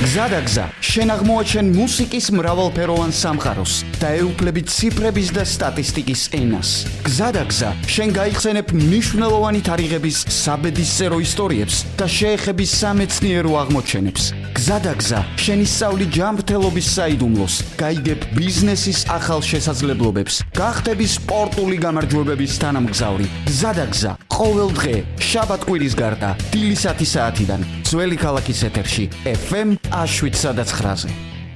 გზადაგზა, შენ აღმოაჩენ მუსიკის მრავალფეროვან სამყაროს და ეუფლები ციფრების და სტატისტიკის ენას. გზადაგზა, შენ გაიხსენებ მნიშვნელოვანი თარიღების საბედისწერო ისტორიებს და შეეხები სამეცნიერო აღმოჩენებს. გზადაგზა, შენ ისწავლი ჯანმრთელობის საიდუმლოს, გაიგებ ბიზნესის ახალ შესაძლებლობებს, გახდები სპორტული გამარჯვებების თანამგზავრი. გზადაგზა, ყოველ დღე, შაბათ-კვირის გარდა, დილის 10 საათიდან, ძველი ქალაქის ეთერში, FM 7-9-ზე.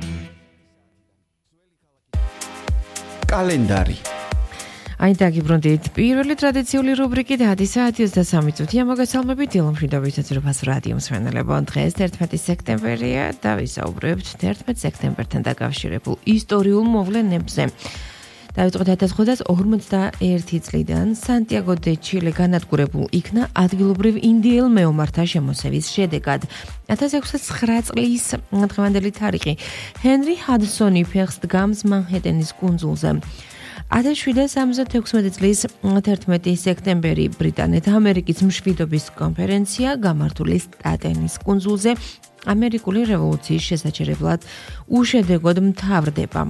კალენდარი. აი დაგიბრუნდით პირველი ტრადიციული რუბრიკით 10 საათი 23 წუთია მოგესალმებით დილომშვიდობითაც როფას რადიო მსმენელებო დღეს 11 სექტემბერია და ვისაუბრებთ 11 სექტემბერთან დაკავშირებულ ისტორიულ მოვლენებზე. დავიწყოთ 1541 წლიდან სანტიაგო დე ჩილე განადგურებულ იქნა ადგილობრივ ინდიელ მეომართა შემოსევის შედეგად. 1609 წლის დღევანდელი თარიღი ჰენრი ჰადსონი ფეხს დგამს მანჰეტენის კუნძულზე. 1776 წლის 11 სექტემბერი ბრიტანეთ-ამერიკის მშვიდობის კონფერენცია გამართული სტატენის კუნძულზე ამერიკული რევოლუციის შესაჩერებლად უშედეგოდ მთავრდება.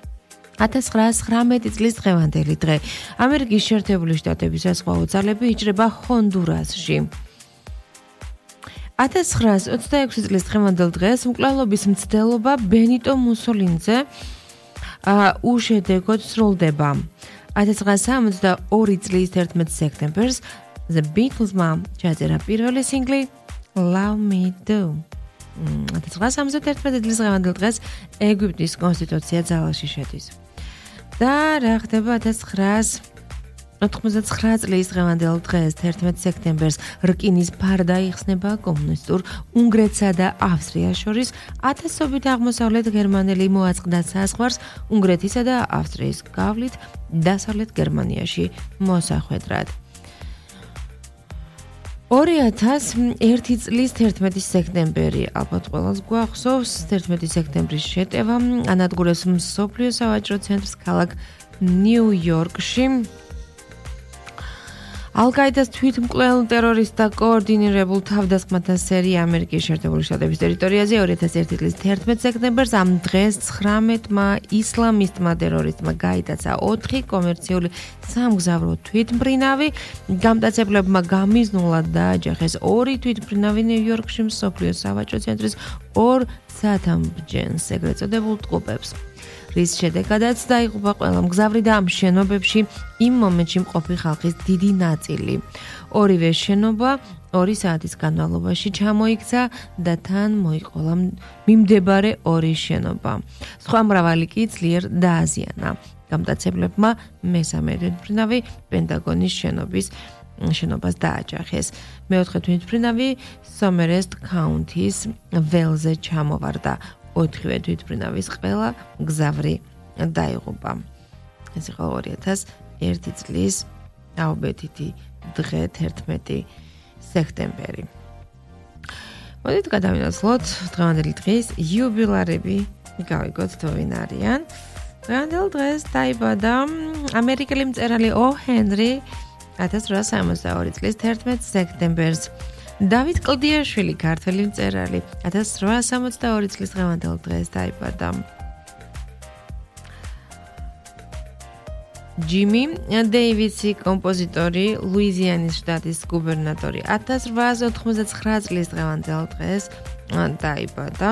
1919 წლის დღევანდელი დღე ამერიკის შეერთებული შტატების საზღვაო ძალები იჭრება ჰონდურასში. 1926 წლის დღევანდელ დღეს მკვლელობის მცდელობა ბენიტო მუსოლინზე უშედეგოდ სრულდება. 1962 წლის 11 სექტემბერს The Beatlesმა ჩაწერა პირველი სინგლი Love Me Do. 1971 წლის დღევანდელ დღეს ეგვიპტის კონსტიტუცია ძალაში შედის. და რა ხდება 1989 წლის დღევანდელ დღეს 11 სექტემბერს რკინის ფარდა იხსნება კომუნისტურ უნგრეთსა და ავსტრიას შორის ათასობით აღმოსავლეთ გერმანელი მოაწყდა საზღვარს უნგრეთისა და ავსტრიის გავლით დასავლეთ გერმანიაში მოსახვედრად. 2001 წლის 11 სექტემბერი ალბათ ყველას გვახსოვს 11 სექტემბრის შეტევა ანადგურეს მსოფლიო სავაჭრო ცენტრს ქალაქ ნიუ-იორკში. ალ-კაიდას თვითმკვლელ ტერორისტთა კოორდინირებულ თავდასხმათა სერია ამერიკის შეერთებული შტატების ტერიტორიაზე 2001 წლის 11 სექტემბერს ამ დღეს 19-მა ისლამისტმა ტერორისტმა გაიტაცა 4 კომერციული სამგზავრო თვითმფრინავი, გამტაცებლებმა გამიზნულად დააჯახეს 2 თვითმფრინავი ნიუ-იორკში მსოფლიო სავაჭრო ცენტრის 2 სათამბჯენს, ეგრეთ წოდებულ ტყუპებს. რის შედეგადაც დაიღუპა ყველა მგზავრი და ამ შენობებში იმ მომენტში მყოფი ხალხის დიდი ნაწილი. ორივე შენობა 2 საათის განმავლობაში ჩამოიქცა და თან მოიყოლა მიმდებარე 2 შენობა. სხვა მრავალი კი ძლიერ დააზიანა. გამტაცებლებმა მესამე თვითმფრინავი პენტაგონის შენობას დააჯახეს. მეოთხე თვითმფრინავი სომერესტ ქაუნთის ველზე ჩამოვარდა. 4 თვითმფრინავის ყველა მგზავრი დაიღუპა. ეს იყო 2001 წლის აუბედითი დღე 11 სექტემბერი. მოდით გადავინაცვლოთ დღევანდელი დღის იუბილარები, გავიგოთ თუ ვინ არიან. დღევანდელ დღეს დაიბადა ამერიკელი მწერალი ო ჰენრი 1862 წლის 11 სექტემბერს. დავით კლდიაშვილი, ქართველი მწერალი, 1862 წლის დღევანდელ დღეს დაიბადა. ჯიმი დეივისი, კომპოზიტორი, ლუიზიანის შტატის გუბერნატორი, 1889 წლის დღევანდელ დღეს დაიბადა.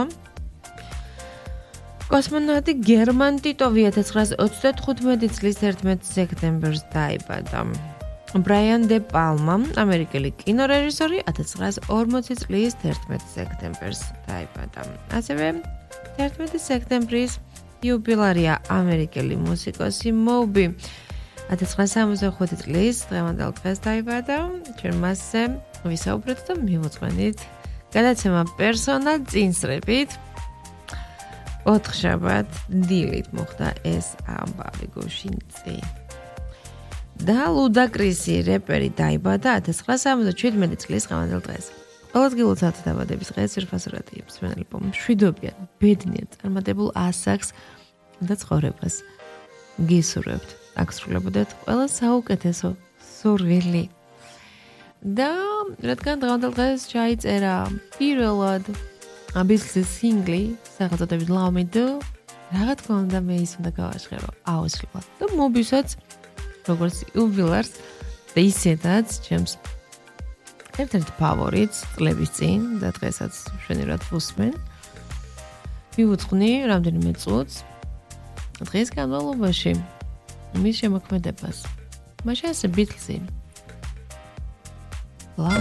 კოსმონავტი გერმან ტიტოვი 1935 წლის 11 სექტემბერს დაიბადა. ბრაიან დე პალმა, ამერიკელი კინორეჟისორი 1940 წლის 11 სექტემბერს დაიბადა. ასევე 11 სექტემბრის იუბილარია ამერიკელი მუსიკოსი მობი 1965 წლის დღევანდელ დღეს დაიბადა. ჩვენ მასზე ვისაუბრეთ და მივუძღვენით გადაცემა პერსონა წინსრებით. 4 შაბათ დილით მოხდა ეს ამბავი გუშინწი. და ლუდა კრისი რეპერი დაიბადა 1977 წლის დღევანდელ დღეს. ყველას გილოცავთ დაბადების დღეს ვირფასურათი მსმენელებო, მშვიდობიან, ბედნიერ, წარმატებულ ასაკს და ცხოვრებას გისურვებთ. აქ სრულებოდეთ ყველა საუკეთესო სურვილი. და რადგან დღევანდელ დღეს ჩაიწერა პირველად Beatles-ის სინგლი სახელწოდებით Love Me Do რა თქმა უნდა მე ის უნდა გავაჟღერო აუცილებლად და მობისაც როგორც იუბილარს და ისედაც ჩემს ერთ-ერთ ფავორიტს წლების წინ და დღესაც მშვენივრად ვუსმენ მივუძღვნი რამდენიმე წუთს დღის განმავლობაში მის შემოქმედებას მაშინ ასე Beatles-ი